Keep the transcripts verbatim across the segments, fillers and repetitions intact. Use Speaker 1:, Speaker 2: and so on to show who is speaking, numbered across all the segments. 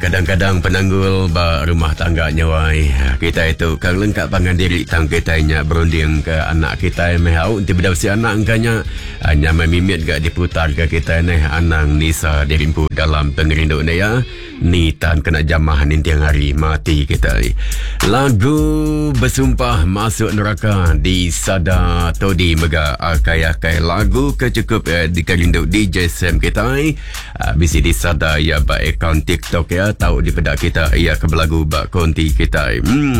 Speaker 1: kadang-kadang penanggul ba rumah tangga nyawai. Kita itu kang lengkap pangan diri tang kita nya berunding ke anak kita mehau tiba si anak angkanya hanya memimit gak diputar ke kita neh anang nisa dirimpu dalam pengerindu ne ya. Ni tan kena jamah nintiang hari mati kita. Lagu bersumpah masuk neraka di Sada Todi mega akai-akai lagu kecukup eh, di kerindu D J Sam kita. Uh, bisi di Sada ya ba akaun TikTok ya tahu di pedak kita ya ke lagu ba konti kita.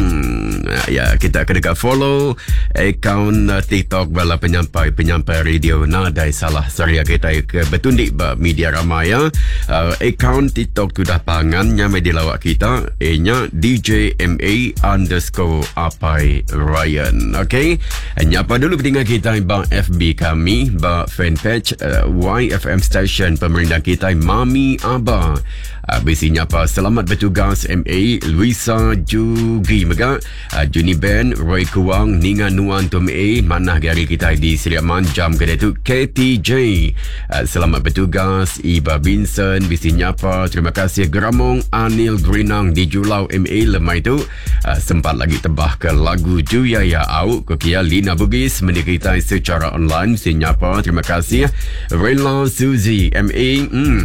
Speaker 1: Hmm ya kita kena follow akaun uh, TikTok bala penyampai-penyampai radio nadai salah saria kita ke betundik ba media ramaya. Uh, akaun TikTok sudah pangannya media lawak kita e-nya D J M A underscore Apai Ryan. Okay, nyapa dulu pendengar kita ba F B kami ba fanpage uh, Y F M station pemerintah kita Mami Aba. Habis nyapa selamat bertugas M A Luisa Jugi mega uh, Juni Ben Roy Kuang Ninga Nuan Tum A manah gari kita di Seriaman jam kedai tu K T J. Uh, selamat bertugas Iba Vincent bisi nyapa terima kasih Geramong Anil Grinang di Julau M A lemai tu uh, sempat lagi tebah ke lagu Juyaya Au Kokia Lina Bugis menikita secara online bisi nyapa terima kasih Rela Suzy M A. Hmm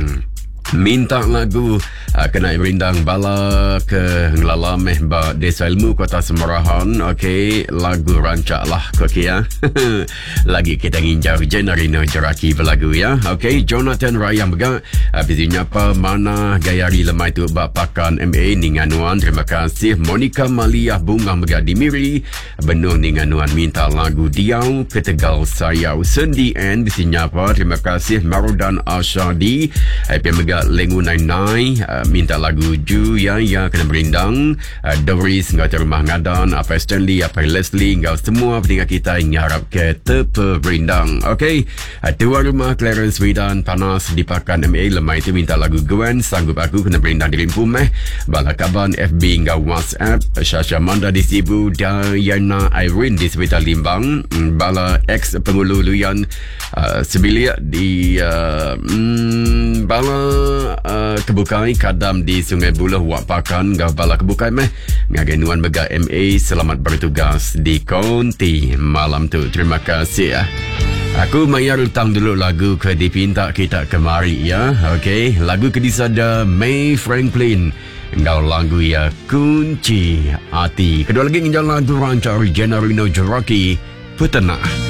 Speaker 1: minta lagu uh, kena rindang bala ke nglalameh ba Desa Ilmu Kota Semarahan. Okey, lagu rancak lah kokia. Lagi kita nginjar Jenarino Jeraki berlagu ya. Okey, Jonathan Ryan bega habis nyapa mana gayari lemai tu ba pakan M A Ninganuan terima kasih Monica Malia Bunga bega di Miri Benung Ninganuan minta lagu Diau ke Tegal Sayau Sendi N bisi nyapa terima kasih Marudan Ashadi happy mega Lengu Nai Nai uh, minta lagu Ju ya ya kena berindang uh, Doris ngau rumah ngadan apa Stanley apa Leslie ngau semua pendengar kita yang harap ke tepe berindang. Okey, uh, tua rumah Clarence Widan panas di pakan M A lemai itu minta lagu Gwen sanggup aku kena berindang di limpu meh bala kaban F B ngau WhatsApp Syasha Manda di Sibu Diana Irene di Sebetal Limbang bala ex pengulu Luyan uh, Sebilia di uh, mm, bala Uh, kebukai kadam di Sungai Buloh wak pakan gau bala kebukai meh ngagenuan mega M A selamat bertugas di konti malam tu. Terima kasih ya. Aku mayar utang dulu lagu ke dipinta kita kemari ya. Okey, lagu ke disada May Franklin ngau lagu ya Kunci Hati. Kedua lagi ngau lagu rancak Jenarino Jeraki Putana.